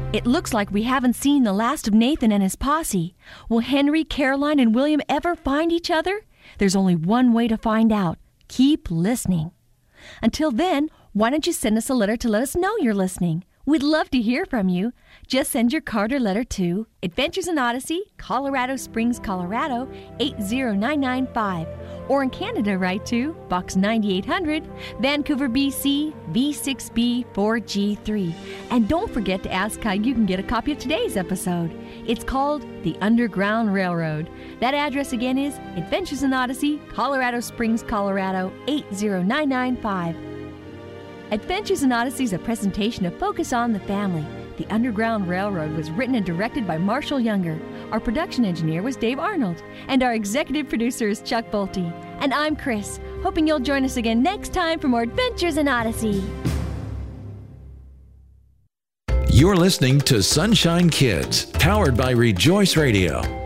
It looks like we haven't seen the last of Nathan and his posse. Will Henry, Caroline, and William ever find each other? There's only one way to find out. Keep listening. Until then, why don't you send us a letter to let us know you're listening? We'd love to hear from you. Just send your card or letter to Adventures in Odyssey, Colorado Springs, Colorado, 80995. Or in Canada, write to Box 9800, Vancouver, BC, V6B4G3. And don't forget to ask how you can get a copy of today's episode. It's called The Underground Railroad. That address again is Adventures in Odyssey, Colorado Springs, Colorado, 80995. Adventures in Odyssey is a presentation of Focus on the Family. The Underground Railroad was written and directed by Marshall Younger. Our production engineer was Dave Arnold. And our executive producer is Chuck Bolte. And I'm Chris, hoping you'll join us again next time for more Adventures in Odyssey. You're listening to Sunshine Kids, powered by Rejoice Radio.